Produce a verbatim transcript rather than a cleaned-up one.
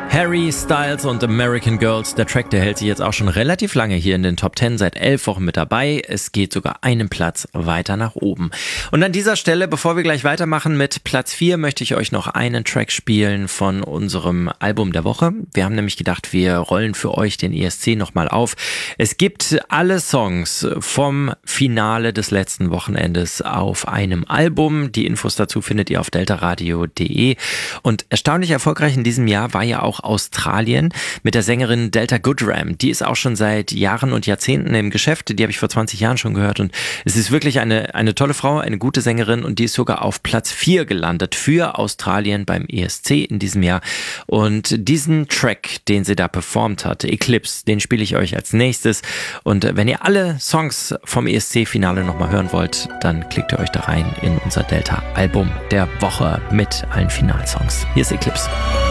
Harry Styles und American Girls, der Track, der hält sich jetzt auch schon relativ lange hier in den Top Ten, seit elf Wochen mit dabei. Es geht sogar einen Platz weiter nach oben. Und an dieser Stelle, bevor wir gleich weitermachen mit Platz vier, möchte ich euch noch einen Track spielen von unserem Album der Woche. Wir haben nämlich gedacht, wir rollen für euch den E S C nochmal auf. Es gibt alle Songs vom Finale des letzten Wochenendes auf einem Album. Die Infos dazu findet ihr auf deltaradio punkt de. Und erstaunlich erfolgreich in diesem Jahr war ja auch Australien mit der Sängerin Delta Goodram. Die ist auch schon seit Jahren und Jahrzehnten im Geschäft. Die habe ich vor zwanzig Jahren schon gehört und es ist wirklich eine, eine tolle Frau, eine gute Sängerin und die ist sogar auf Platz vier gelandet für Australien beim E S C in diesem Jahr. Und diesen Track, den sie da performt hat, Eclipse, den spiele ich euch als nächstes. Und wenn ihr alle Songs vom E S C-Finale nochmal hören wollt, dann klickt ihr euch da rein in unser Delta-Album der Woche mit allen Finalsongs. Hier ist Eclipse.